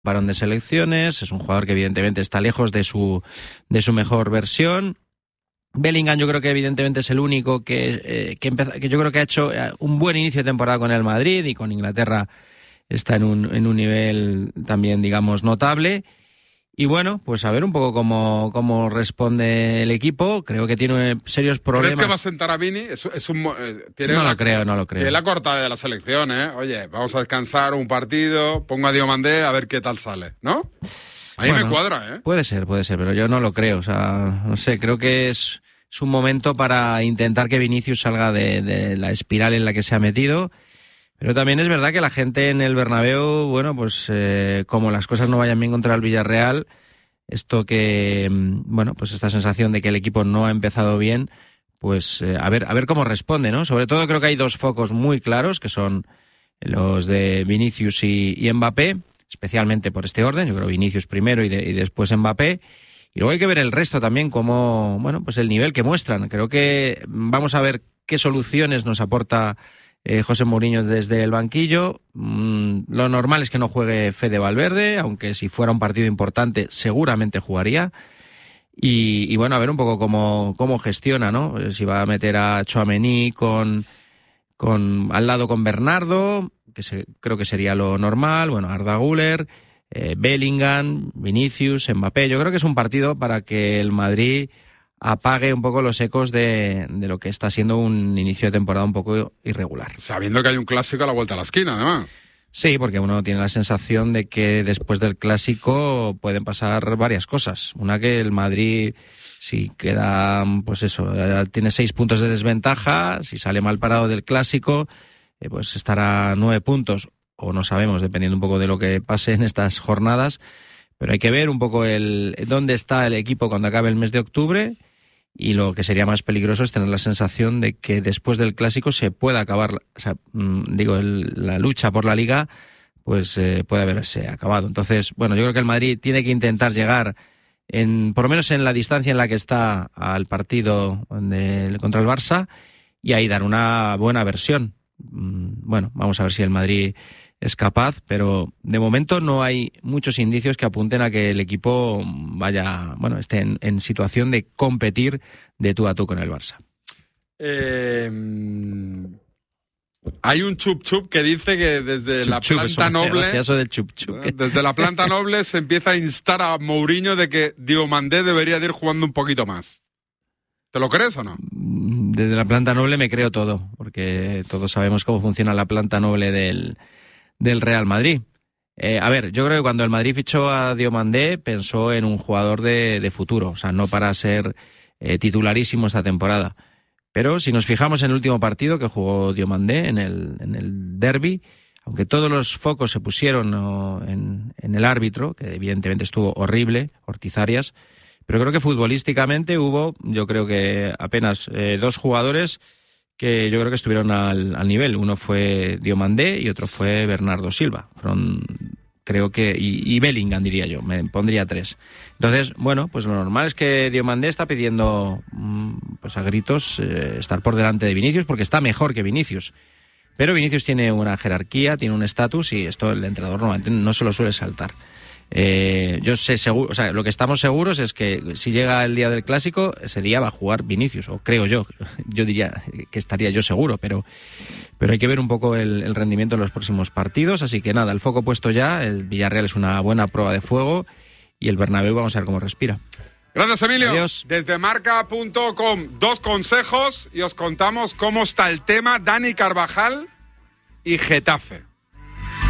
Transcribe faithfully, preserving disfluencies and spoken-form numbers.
parón de selecciones, es un jugador que evidentemente está lejos de su, de su mejor versión. Bellingham yo creo que evidentemente es el único que, eh, que, empezó, que yo creo que ha hecho un buen inicio de temporada con el Madrid y con Inglaterra está en un, en un nivel también, digamos, notable. Y bueno, pues a ver un poco cómo, cómo responde el equipo. Creo que tiene serios problemas. ¿Crees que va a sentar a Vini? Es, es un, eh, tiene no la, lo creo, no lo creo. Tiene la cortada de la selección, ¿eh? Oye, vamos a descansar un partido, pongo a Diomandé a ver qué tal sale, ¿no? A mí bueno, me cuadra, ¿eh? Puede ser, puede ser, pero yo no lo creo. O sea, no sé, creo que es, es un momento para intentar que Vinicius salga de, de la espiral en la que se ha metido. Pero también es verdad que la gente en el Bernabéu, bueno, pues eh, como las cosas no vayan bien contra el Villarreal, esto que, bueno, pues esta sensación de que el equipo no ha empezado bien, pues eh, a ver, a ver cómo responde, ¿no? Sobre todo creo que hay dos focos muy claros, que son los de Vinicius y, y Mbappé, especialmente por este orden. Yo creo Vinicius primero y, de, y después Mbappé. Y luego hay que ver el resto también, como, bueno, pues el nivel que muestran. Creo que vamos a ver qué soluciones nos aporta Eh, José Mourinho desde el banquillo. Mm, lo normal es que no juegue Fede Valverde, aunque si fuera un partido importante seguramente jugaría. Y, y bueno, a ver un poco cómo, cómo gestiona, ¿no? Si va a meter a Tchouaméni con, con, al lado con Bernardo, que se, creo que sería lo normal. Bueno, Arda Güler, eh, Bellingham, Vinicius, Mbappé. Yo creo que es un partido para que el Madrid apague un poco los ecos de, de lo que está siendo un inicio de temporada un poco irregular. Sabiendo que hay un clásico a la vuelta a la esquina, además. Sí, porque uno tiene la sensación de que después del clásico pueden pasar varias cosas. Una, que el Madrid, si queda, pues eso, tiene seis puntos de desventaja, si sale mal parado del clásico, eh, pues estará a nueve puntos, o no sabemos, dependiendo un poco de lo que pase en estas jornadas. Pero hay que ver un poco el dónde está el equipo cuando acabe el mes de octubre. Y lo que sería más peligroso es tener la sensación de que después del clásico se pueda acabar, o sea, digo, el, la lucha por la Liga, pues eh, puede haberse acabado. Entonces, bueno, yo creo que el Madrid tiene que intentar llegar, en por lo menos en la distancia en la que está, al partido de, contra el Barça, y ahí dar una buena versión. Bueno, vamos a ver si el Madrid es capaz, pero de momento no hay muchos indicios que apunten a que el equipo vaya, bueno, esté en, en situación de competir de tú a tú con el Barça. Eh, hay un chup chup que dice que desde chup, la chup, planta noble, eso del chup chup. desde la planta noble se empieza a instar a Mourinho de que Diomandé debería de ir jugando un poquito más. ¿Te lo crees o no? Desde la planta noble me creo todo, porque todos sabemos cómo funciona la planta noble del del Real Madrid. Eh, a ver, yo creo que cuando el Madrid fichó a Diomandé pensó en un jugador de, de futuro, o sea, no para ser eh, titularísimo esta temporada. Pero si nos fijamos en el último partido que jugó Diomandé, en el, en el derbi, aunque todos los focos se pusieron ¿no? en, en el árbitro, que evidentemente estuvo horrible, Ortiz Arias, pero creo que futbolísticamente hubo, yo creo que apenas eh, dos jugadores que yo creo que estuvieron al, al nivel. Uno fue Diomandé y otro fue Bernardo Silva. Fueron, creo que, y, y Bellingham diría yo, me pondría tres. Entonces, bueno, pues lo normal es que Diomandé está pidiendo, pues a gritos, eh, estar por delante de Vinicius, porque está mejor que Vinicius. Pero Vinicius tiene una jerarquía, tiene un estatus, y esto el entrenador normalmente no se lo suele saltar. Eh, yo sé seguro, o sea, lo que estamos seguros es que si llega el día del clásico, ese día va a jugar Vinicius, o creo yo, yo diría que estaría yo seguro, pero, pero hay que ver un poco el, el rendimiento en los próximos partidos, así que nada, el foco puesto ya, el Villarreal es una buena prueba de fuego y el Bernabéu vamos a ver cómo respira. Gracias, Emilio. Adiós. Desde marca punto com, dos consejos y os contamos cómo está el tema Dani Carvajal y Getafe.